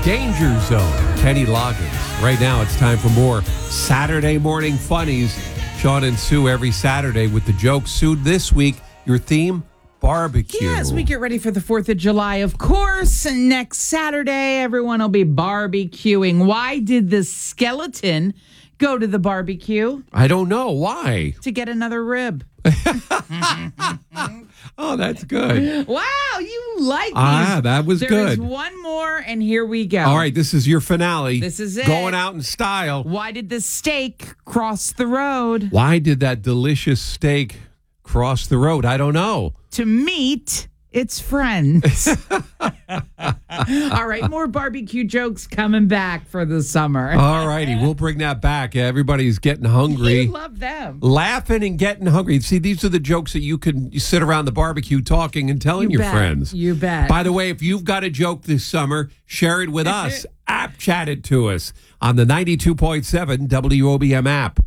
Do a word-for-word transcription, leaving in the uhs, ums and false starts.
Danger Zone, Kenny Loggins. Right now, it's time for more Saturday morning funnies. Sean and Sue every Saturday with the jokes. Sue, this week, your theme, barbecue. Yes, we get ready for the fourth of July, of course. And next Saturday, everyone will be barbecuing. Why did the skeleton go to the barbecue? I don't know. Why? To get another rib. Oh, that's good. Wow, you like these. Ah, that was there good. There's one more, and here we go. All right, this is your finale. This is it. Going out in style. Why did the steak cross the road? Why did that delicious steak cross the road? I don't know. To meet its friends. All right, more barbecue jokes coming back for the summer. All righty, we'll bring that back. Everybody's getting hungry. You love them. Laughing and getting hungry. See, these are the jokes that you can you sit around the barbecue talking and telling You your bet. friends. You bet. By the way, if you've got a joke this summer, share it with us. App chat it to us on the ninety-two point seven W O B M app.